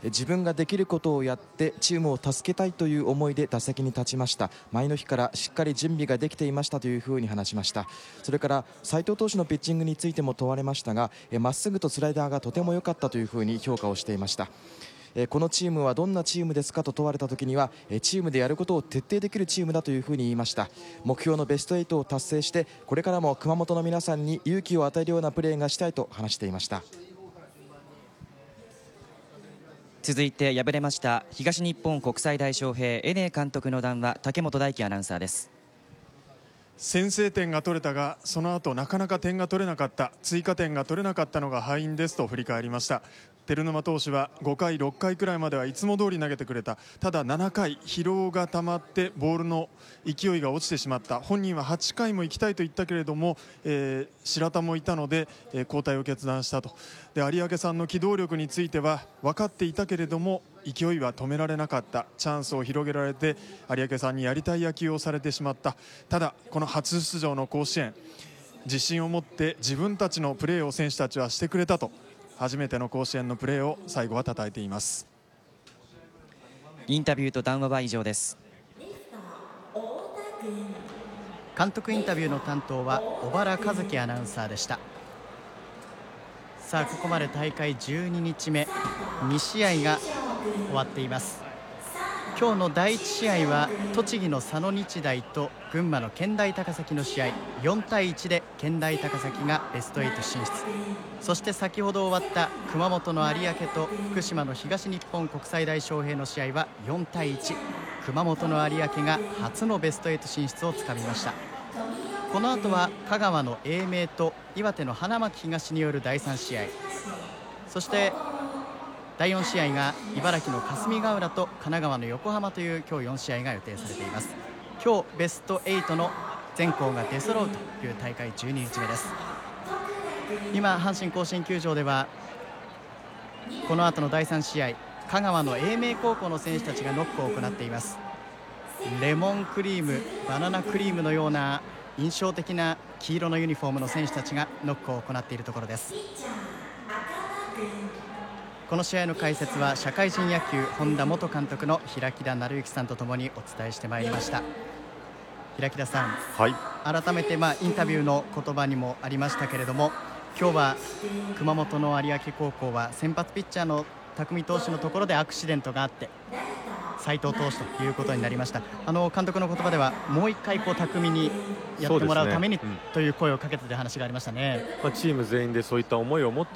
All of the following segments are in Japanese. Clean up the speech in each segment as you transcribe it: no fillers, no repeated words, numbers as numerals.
自分ができることをやってチームを助けたいという思いで打席に立ちました。前の日からしっかり準備ができていましたというふうに話しました。それから斉藤投手のピッチングについても問われましたが、まっすぐとスライダーがとても良かったというふうに評価をしていました。このチームはどんなチームですかと問われた時には、チームでやることを徹底できるチームだというふうに言いました。目標のベスト8を達成して、これからも熊本の皆さんに勇気を与えるようなプレーがしたいと話していました。 続いて敗れました東日本国際大翔平エネ監督の談話、竹本大輝アナウンサーです。 先制点が取れたがその後なかなか点が取れなかった、追加点が取れなかったのが敗因ですと振り返りました。照沼投手は5回6回くらいまではいつも通り投げてくれた。ただ7回疲労がたまってボールの勢いが落ちてしまった。本人は8回も行きたいと言ったけれども、白田もいたので、交代を決断したと。で有明さんの機動力については分かっていたけれども勢いは止められなかった。チャンスを広げられて有明さんにやりたい野球をされてしまった。ただこの初出場の甲子園、自信を持って自分たちのプレーを選手たちはしてくれたと、初めての甲子園のプレーを最後は称えています。 インタビューと談話は以上です。 監督インタビューの担当は小原和樹アナウンサーでした。さあここまで大会12日目2試合が終わっています。今日の第1試合は栃木の佐野日大と群馬の健大高崎の試合、4対1で健大高崎がベスト8進出。そして先ほど終わった熊本の有明と福島の東日本国際大翔平の試合は4対1、熊本の有明が初のベスト8進出をつかみました。この後は香川の英明と岩手の花巻東による第3試合、そして第4試合が茨城の霞ヶ浦と神奈川の横浜という今日4試合が予定されています。今日ベスト8の全校が出揃うという大会12日目です。今阪神甲子園球場ではこの後の第3試合、香川の英明高校の選手たちがノックを行っています。レモンクリーム、バナナクリームのような印象的な黄色のユニフォームの選手たちがノックを行っているところです。この試合の解説は社会人野球本田元監督の平木田成之さんとともにお伝えしてまいりました。平木田さん、 はい、 改めてインタビューの言葉にもありましたけれども、今日は熊本の有明高校は先発ピッチャーの匠投手のところでアクシデントがあって斉藤投手ということになりました。監督の言葉ではもう一回匠にやってもらうためにという声をかけてという話がありましたね。 チーム全員でそういった思いを持って、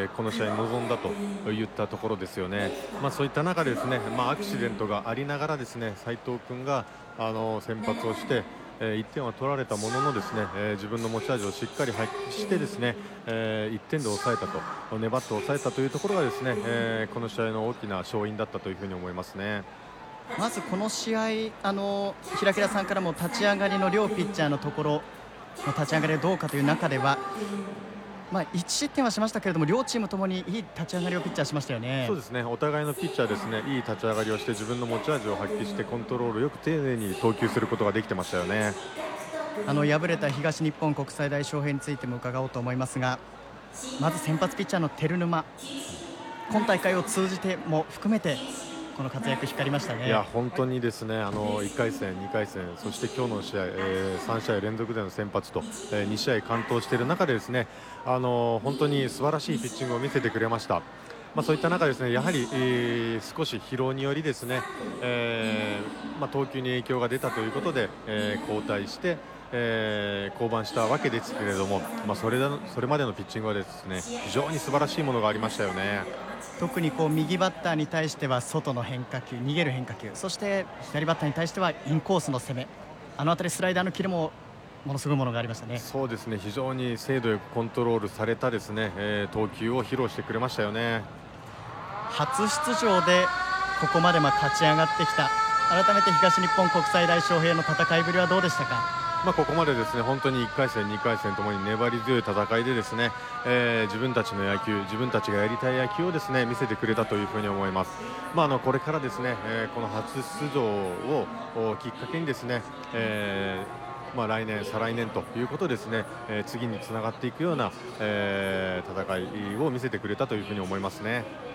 この試合に臨んだといったところですよね。そういった中でですね、アクシデントがありながらですね、斉藤君が先発をして1点は取られたもののですね、自分の持ち味をしっかり発揮してですね、1点で抑えたと、粘って抑えたというところがですね、この試合の大きな勝因だったというふうに思いますね。 まずこの試合、平木田さんからも立ち上がりの両ピッチャーのところの立ち上がりはどうかという中では、1失点はしましたけれども両チームともにいい立ち上がりをピッチャーしましたよね。 そうですね、お互いのピッチャーですね、いい立ち上がりをして自分の持ち味を発揮してコントロールよく丁寧に投球することができてましたよね。 敗れた東日本国際大翔平についても伺おうと思いますが、まず先発ピッチャーの照沼、今大会を通じても含めてこの活躍光りましたね。 いや本当にですね、1回戦2回戦そして今日の試合、3試合連続での先発と、2試合完投している中でですね、本当に素晴らしいピッチングを見せてくれました。そういった中ですね、やはり、少し疲労によりですね、投球に影響が出たということで、交代して降板したわけですけれども、それまでのピッチングはですね、非常に素晴らしいものがありましたよね。 特に右バッターに対しては外の変化球、逃げる変化球、そして左バッターに対してはインコースの攻め、あたりスライダーのキレもものすごいものがありましたね。 そうですね、非常に精度よくコントロールされたですね、投球を披露してくれましたよね。 初出場でここまで勝ち上がってきた、改めて東日本国際大翔平の戦いぶりはどうでしたか？ ここまでですね、本当に1回戦2回戦ともに粘り強い戦いでですね、自分たちの野球、自分たちがやりたい野球をですね見せてくれたというふうに思います。これからですね、この初出場をきっかけにですね、来年再来年ということですね、次につながっていくような、戦いを見せてくれたというふうに思いますね。